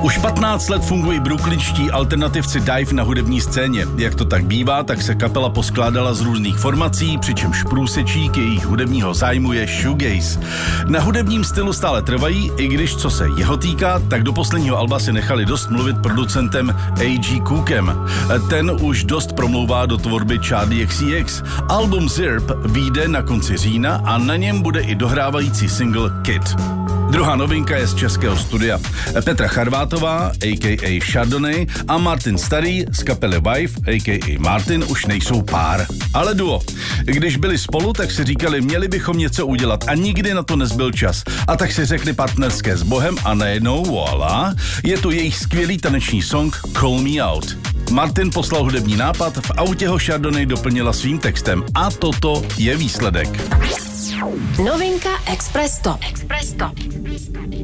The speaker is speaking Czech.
Už 15 let fungují brooklynští alternativci Dive na hudební scéně. Jak to tak bývá, tak se kapela poskládala z různých formací, přičemž průsečík jejich hudebního zájmu je shoegaze. Na hudebním stylu stále trvají, i když co se jeho týká, tak do posledního alba si nechali dost mluvit producentem A.G. Cookem. Ten už dost promlouvá do tvorby Charli XCX. Album Zirp vyjde na konci října a na něm bude i dohrávající single Kid. Druhá novinka je z českého studia. Petra Charvátová, a.k.a. Chardonnay, a Martin Starý z kapely Wife, a.k.a. Martin, už nejsou pár, ale duo. Když byli spolu, tak si říkali, měli bychom něco udělat a nikdy na to nezbyl čas. A tak si řekli partnerské s Bohem a najednou, voilà, je to jejich skvělý taneční song Call Me Out. Martin poslal hudební nápad, v autě ho Chardonnay doplnila svým textem a toto je výsledek. Novinka Express Top.